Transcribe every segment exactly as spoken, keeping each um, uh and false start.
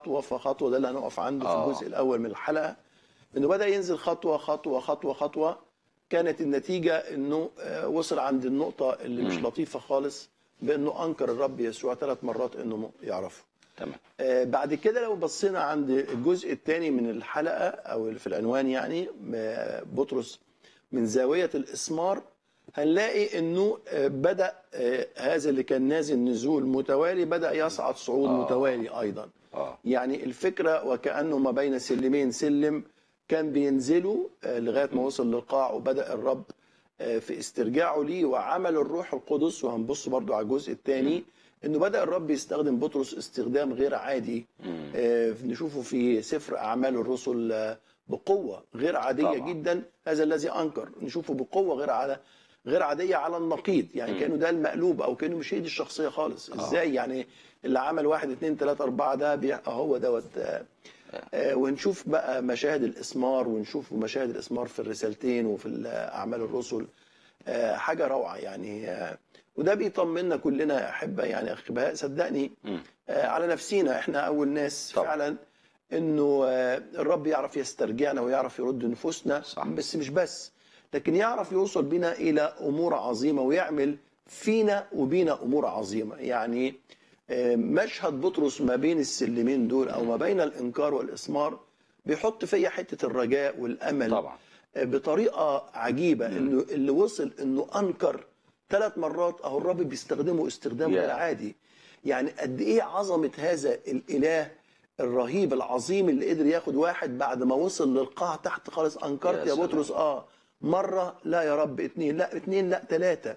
خطوة فخطوة، ده اللي هنقف عنده في آه. الجزء الأول من الحلقة، إنه بدأ ينزل خطوة خطوة خطوة خطوة. كانت النتيجة إنه آه، وصل عند النقطة اللي مش مم. لطيفة خالص، بإنه أنكر الرب يسوع ثلاث مرات إنه يعرفه. تمام. آه، بعد كده لو بصينا عند الجزء الثاني من الحلقة أو في العنوان يعني آه، بطرس من زاوية الإسمار، هنلاقي إنه آه، بدأ آه، هذا اللي كان نازل نزول متوالي بدأ يصعد صعود آه. متوالي أيضا. اه يعني الفكرة وكأنه ما بين سلمين سلم كان بينزلوا آه، لغاية ما وصل للقاع، وبدأ الرب آه، في استرجاعه ليه وعمل الروح القدس. وهنبص برضو على الجزء الثاني انه بدأ الرب يستخدم بطرس استخدام غير عادي. مم. آه، نشوفه في سفر أعمال الرسل آه، بقوة غير عادية طبعا. جدا. هذا الذي أنكر نشوفه بقوة غير على غير عادية على النقيض، يعني مم. كأنه ده المقلوب أو كأنه مش هي دي الشخصية خالص. آه. ازاي يعني اللي عمل واحد اتنين تلاتة أربعة ده بي- هو دوت آه، آه، ونشوف بقى مشاهد الإسمار، ونشوف مشاهد الإسمار في الرسالتين وفي أعمال الرسل. آه، حاجة روعة يعني. آه، وده بيطمنا كلنا يا أحبة يعني أخ بهاء، صدقني مم. آه، على نفسينا إحنا أول ناس طبعا. فعلا إنه آه، الرب يعرف يسترجعنا ويعرف يرد نفوسنا. صح. بس مش بس، لكن يعرف يوصل بنا إلى أمور عظيمة ويعمل فينا وبينا أمور عظيمة. يعني آه، مشهد بطرس ما بين السلمين دول أو ما بين الإنكار والإسمار بيحط فيا حتة الرجاء والأمل طبعا. بطريقه عجيبه. مم. انه اللي وصل انه انكر ثلاث مرات اهو الرب بيستخدمه استخدام غير يا عادي. يعني قد ايه عظمه هذا الاله الرهيب العظيم اللي قدر ياخد واحد بعد ما وصل للقاع تحت خالص. انكرت يا يا سلام. بطرس اه مره، لا يا رب اتنين، لا اتنين، لا ثلاثه،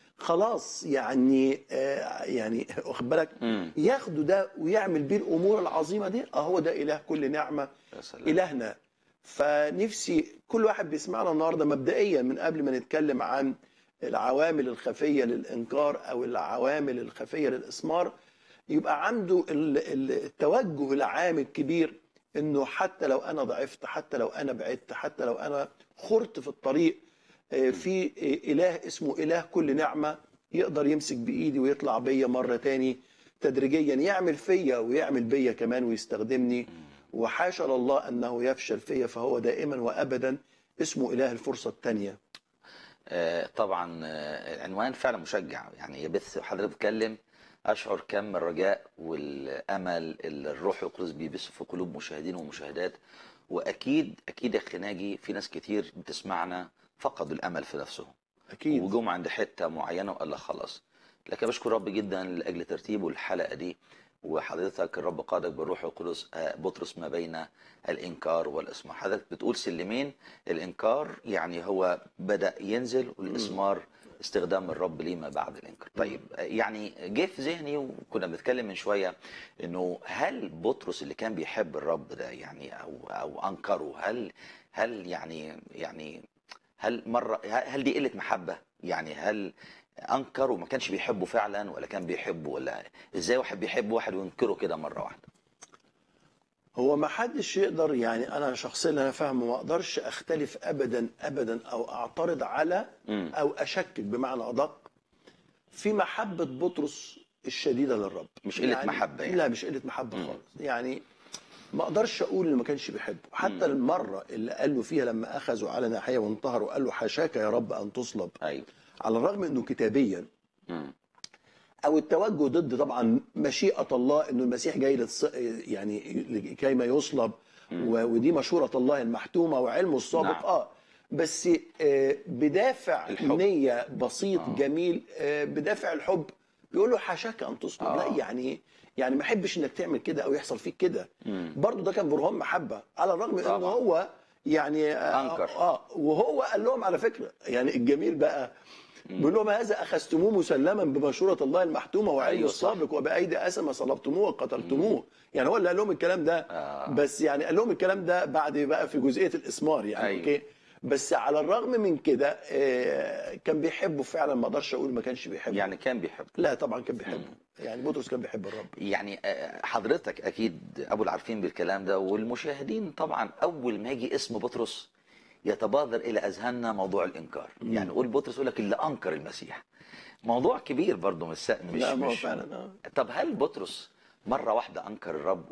خلاص يعني آه يعني واخد بالك، مم. ياخده ده ويعمل بيه الامور العظيمه دي. اه هو ده اله كل نعمه، يا سلام. إلهنا. فنفسي كل واحد بيسمعنا النهارده مبدئيا من قبل ما نتكلم عن العوامل الخفية للإنكار أو العوامل الخفية للإسمار، يبقى عنده ال- ال- التوجه العام الكبير إنه حتى لو أنا ضعفت، حتى لو أنا بعدت، حتى لو أنا خرت في الطريق، آه، في آه، إله اسمه إله كل نعمة يقدر يمسك بإيدي ويطلع بيا مرة تاني تدريجيا، يعمل فيا ويعمل بيا كمان ويستخدمني. وحاشا لله أنه يفشل فيا، فهو دائما وأبدا اسمه إله الفرصة الثانية. آه، طبعا. آه، العنوان فعلا مشجع، يعني يبث حضرتك بتتكلم اشعر كم الرجاء والامل اللي الروح القدس بيبث في قلوب مشاهدين ومشاهدات. واكيد اكيد يا اخي ناجي في ناس كتير بتسمعنا فقدوا الامل في نفسهم أكيد. وجم عند حته معينه وقال لك خلاص. لكن بشكر رب جدا لاجل ترتيبه الحلقه دي، وحضرتك الرب قادك بالروح القدس. آه، بطرس ما بين الانكار والاسمار. حضرتك بتقول سلمين، الانكار يعني هو بدا ينزل، والاسمار استخدام الرب ليه ما بعد الانكار. طيب آه، يعني جه في ذهني وكنا بنتكلم من شويه انه هل بطرس اللي كان بيحب الرب ده يعني او او انكره، هل هل يعني يعني هل مره هل دي قله محبه؟ يعني هل انكر وما كانش بيحبه فعلا، ولا كان بيحبه؟ ولا ازاي واحد بيحب واحد وينكره كده مره واحده؟ هو ما حدش يقدر، يعني أنا شخصيا أنا فاهمه ما أقدرش أختلف أبدا أبدا أو أعترض على مم. أو أشكك بمعنى أدق في محبة بطرس الشديدة للرب. مش قلة يعني محبة يعني. لا مش قلة محبة مم. خالص. يعني ما اقدرش اقول انه ما كانش بيحبه. حتى مم. المره اللي قال له فيها لما اخذوا على ناحيه وانتهروا وقال له حاشاك يا رب ان تصلب، ايوه. على الرغم انه كتابيا مم. او التوجه ضد طبعا مشيئه الله انه المسيح جاي لتص... يعني لكي ما يصلب، و... ودي مشوره الله المحتومه وعلمه السابق. نعم. اه بس آه بدافع الحب. نيه بسيط آه. جميل، آه بدافع الحب بيقول له حاشاك ان تصلب. آه. لا يعني يعني ما احبش انك تعمل كده او يحصل فيك كده. مم. برضه ده كان برهان محبه، على الرغم انه طبعا. هو يعني آه, أنكر. اه وهو قال لهم على فكره يعني الجميل بقى بيقول لهم هذا اخذتموه مسلما بمشوره الله المحتومه وعلمه أيوة صح. السابق وبايدي اسمه صلبتموه وقتلتموه. يعني هو اللي قال لهم الكلام ده. آه. بس يعني قال لهم الكلام ده بعد بقى في جزئيه الاسمار يعني. أيوة. اوكي بس على الرغم من كده آه كان بيحبه فعلا. ما اقدرش اقول ما كانش بيحبه. يعني كان بيحب. لا طبعا كان بيحبه. يعني بطرس كان بيحب الرب. يعني آه، حضرتك اكيد ابو العارفين بالكلام ده، والمشاهدين طبعا اول ما يجي اسم بطرس يتبادر الى اذهاننا موضوع الانكار. مم. يعني قول بطرس يقول لك اللي انكر المسيح. موضوع كبير برضه، مش مش لا ما هو مش فعلا اه طب هل بطرس مره واحده انكر الرب،